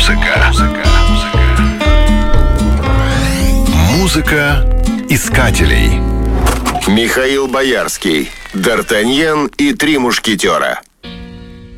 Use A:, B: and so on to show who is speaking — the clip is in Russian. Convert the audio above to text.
A: Музыка искателей.
B: Михаил Боярский, Д'Артаньян и три мушкетера.